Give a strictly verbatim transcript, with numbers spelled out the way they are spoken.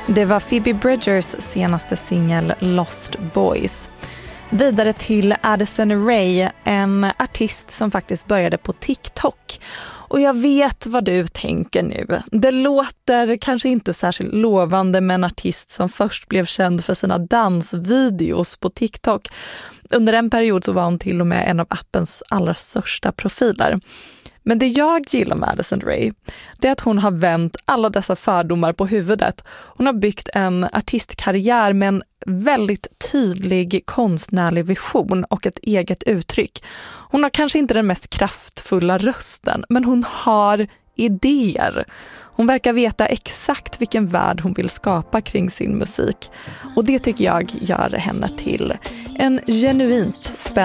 Det var Phoebe Bridgers senaste singel Lost Boys. Vidare till Addison Rae, en artist som faktiskt började på TikTok. Och jag vet vad du tänker nu. Det låter kanske inte särskilt lovande med en artist som först blev känd för sina dansvideos på TikTok. Under en period så var hon till och med en av appens allra största profiler. Men det jag gillar med Addison Rae, det är att hon har vänt alla dessa fördomar på huvudet. Hon har byggt en artistkarriär med en väldigt tydlig konstnärlig vision och ett eget uttryck. Hon har kanske inte den mest kraftfulla rösten, men hon har idéer. Hon verkar veta exakt vilken värld hon vill skapa kring sin musik. Och det tycker jag gör henne till en genuint spännande